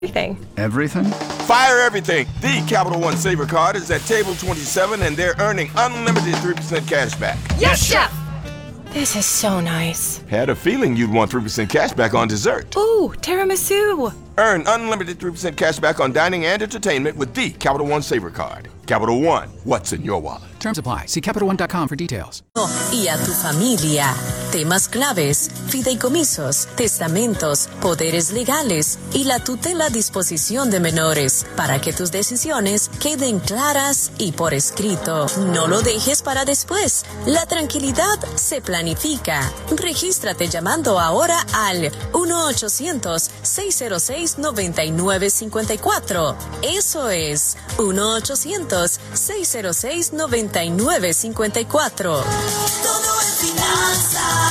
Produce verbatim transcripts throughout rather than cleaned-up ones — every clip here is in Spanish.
Everything. Everything? Fire everything. The Capital One Saver Card is at table twenty-seven and they're earning unlimited three percent cash back. Yes, Chef! This is so nice. Had a feeling you'd want three percent cash back on dessert. Ooh, tiramisu. Earn unlimited three percent cash back on dining and entertainment with the Capital One Saver Card. Capital One, what's in your wallet? Terms apply. See Capital One dot com for details. Y a tu familia. Temas claves, fideicomisos, testamentos, poderes legales y la tutela a disposición de menores para que tus decisiones queden claras y por escrito. No lo dejes para después. La tranquilidad se planifica. Regístrate llamando ahora al uno ochocientos, seis cero seis, nueve nueve cinco cuatro. Eso es uno ochocientos, seis cero seis, nueve nueve cinco cuatro. Todo en finanzas.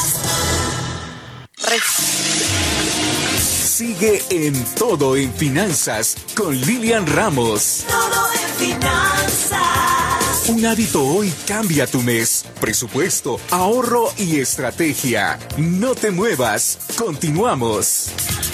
Sigue en Todo en Finanzas con Lilian Ramos. Todo en finanzas. Un hábito hoy cambia tu mes. Presupuesto, ahorro y estrategia. No te muevas. Continuamos.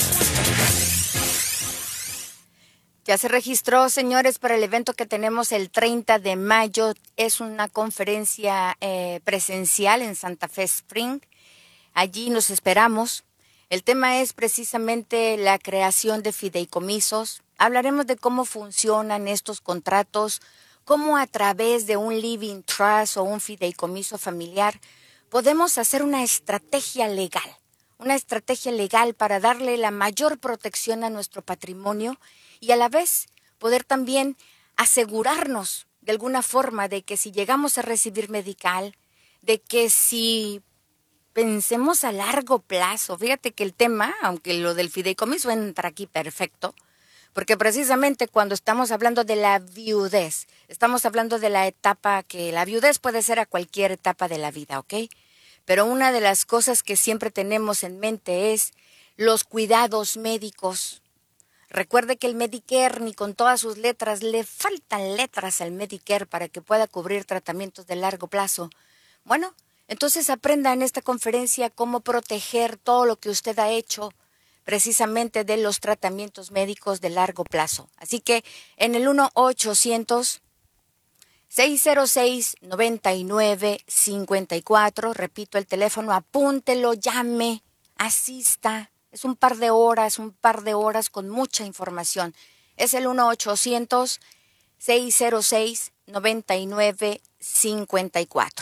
Ya se registró, señores, para el evento que tenemos el treinta de mayo. Es una conferencia eh, presencial en Santa Fe Spring. Allí nos esperamos. El tema es precisamente la creación de fideicomisos. Hablaremos de cómo funcionan estos contratos, cómo a través de un living trust o un fideicomiso familiar podemos hacer una estrategia legal. Una estrategia legal para darle la mayor protección a nuestro patrimonio y a la vez poder también asegurarnos de alguna forma de que si llegamos a recibir medical, de que si pensemos a largo plazo, fíjate que el tema, aunque lo del fideicomiso entra aquí perfecto, porque precisamente cuando estamos hablando de la viudez, estamos hablando de la etapa que la viudez puede ser a cualquier etapa de la vida, ¿ok? Pero una de las cosas que siempre tenemos en mente es los cuidados médicos. Recuerde que el Medicare, ni con todas sus letras, le faltan letras al Medicare para que pueda cubrir tratamientos de largo plazo. Bueno, entonces aprenda en esta conferencia cómo proteger todo lo que usted ha hecho precisamente de los tratamientos médicos de largo plazo. Así que en el uno ochocientos, seis cero seis, nueve nueve cinco cuatro, repito el teléfono, apúntelo, llame, asista. Es un par de horas, un par de horas con mucha información. Es el uno ochocientos, seis cero seis, nueve nueve cinco cuatro.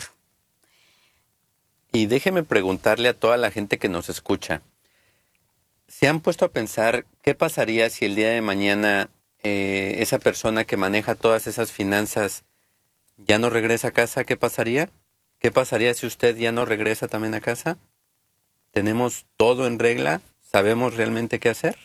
Y déjeme preguntarle a toda la gente que nos escucha, ¿se han puesto a pensar qué pasaría si el día de mañana eh, esa persona que maneja todas esas finanzas ya no regresa a casa? ¿Qué pasaría? ¿Qué pasaría si usted ya no regresa también a casa? ¿Tenemos todo en regla? ¿Sabemos realmente qué hacer?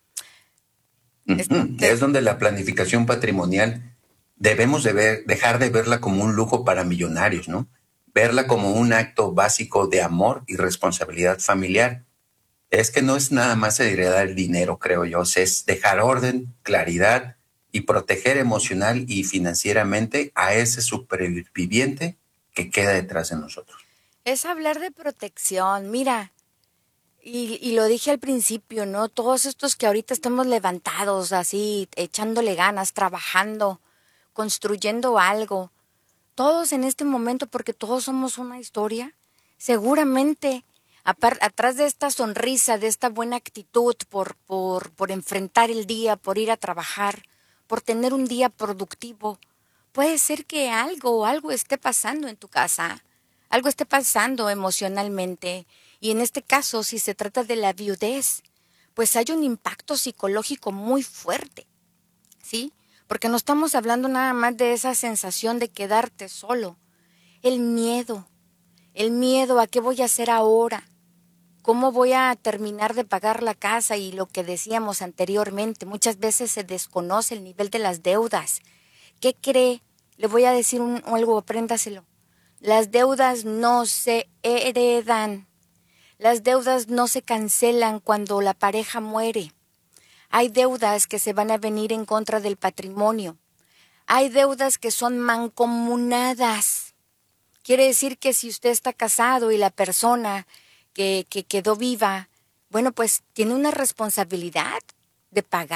Es donde la planificación patrimonial debemos de ver, dejar de verla como un lujo para millonarios, ¿no? Verla como un acto básico de amor y responsabilidad familiar. Es que no es nada más heredar el dinero, creo yo, es dejar orden, claridad y proteger emocional y financieramente a ese superviviente que queda detrás de nosotros. Es hablar de protección, mira. Y, y lo dije al principio, ¿no? Todos estos que ahorita estamos levantados, así, echándole ganas, trabajando, construyendo algo. Todos en este momento, porque todos somos una historia, seguramente, apar, atrás de esta sonrisa, de esta buena actitud por, por, por enfrentar el día, por ir a trabajar, por tener un día productivo, puede ser que algo, algo esté pasando en tu casa, algo esté pasando emocionalmente. Y en este caso, si se trata de la viudez, pues hay un impacto psicológico muy fuerte, ¿sí? Porque no estamos hablando nada más de esa sensación de quedarte solo. El miedo, el miedo a qué voy a hacer ahora, cómo voy a terminar de pagar la casa y lo que decíamos anteriormente. Muchas veces se desconoce el nivel de las deudas. ¿Qué cree? Le voy a decir un, algo, apréndaselo. Las deudas no se heredan. Las deudas no se cancelan cuando la pareja muere. Hay deudas que se van a venir en contra del patrimonio. Hay deudas que son mancomunadas. Quiere decir que si usted está casado y la persona que, que quedó viva, bueno, pues tiene una responsabilidad de pagar.